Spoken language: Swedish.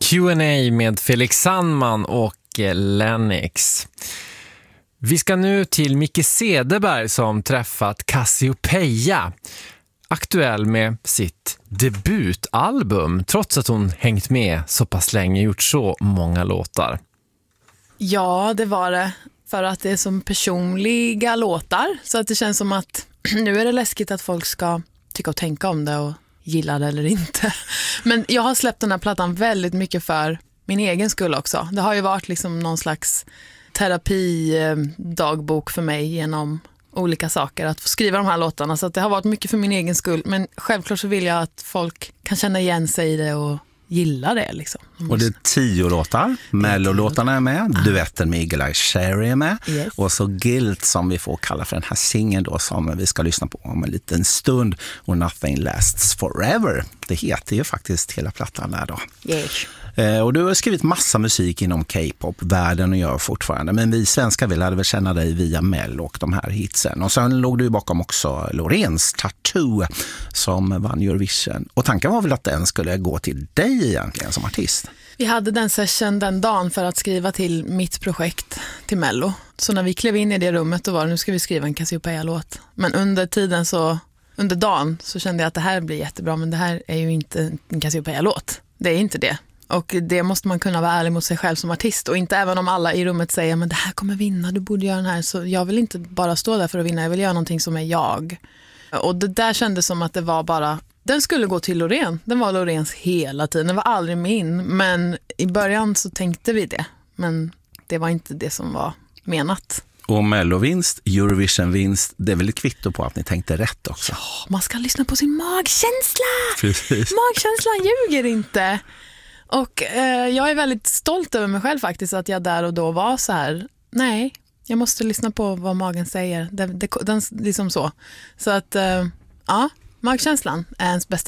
Q&A med Felix Sandman och Lennox. Vi ska nu till Micke Cederberg som träffat Cassiopeia, aktuell med sitt debutalbum, trots att hon hängt med så pass länge, gjort så många låtar. Ja, det var det. För att det är som personliga låtar, så att det känns som att nu är det läskigt att folk ska tycka och tänka om det och gilla det eller inte. Men jag har släppt den här plattan väldigt mycket för min egen skull också. Det har ju varit liksom någon slags terapidagbok för mig genom olika saker att få skriva de här låtarna, så att det har varit mycket för min egen skull, men självklart så vill jag att folk kan känna igen sig i det och gilla det liksom. Och det är 10 låtar, Mello-låtarna är med, duetten med Eagle Eye Cherry är med, yes. Och så Guilt som vi får kalla för den här singeln då som vi ska lyssna på om en liten stund, och Nothing Lasts Forever. Det heter ju faktiskt hela plattan där då. Yes. Och du har skrivit massa musik inom K-pop-världen och gör fortfarande. Men vi svenskar lärde väl känna dig via Mello och de här hitsen. Och sen låg du bakom också Loreens Tattoo som vann Eurovision. Och tanken var väl att den skulle gå till dig egentligen som artist? Vi hade den session den dagen för att skriva till mitt projekt till Mello. Så när vi klev in i det rummet då var det, nu ska vi skriva en Cassiopeia-låt. Men under dagen så kände jag att det här blir jättebra, men det här är ju inte en Cassiopeia-låt. Det är inte det. Och det måste man kunna vara ärlig mot sig själv som artist. Och inte även om alla i rummet säger men det här kommer vinna, du borde göra den här. Så jag vill inte bara stå där för att vinna, jag vill göra någonting som är jag. Och det där kändes som att det var bara, den skulle gå till Loreen. Den var Loreens hela tiden, den var aldrig min. Men i början så tänkte vi det. Men det var inte det som var menat. Och Mello-vinst, Eurovision-vinst, det är väl ett kvitto på att ni tänkte rätt också. Ja, man ska lyssna på sin magkänsla. Precis. Magkänslan ljuger inte. Och jag är väldigt stolt över mig själv faktiskt, att jag där och då var så här, nej, jag måste lyssna på vad magen säger. Den liksom så. Så att, ja, magkänslan är ens bästa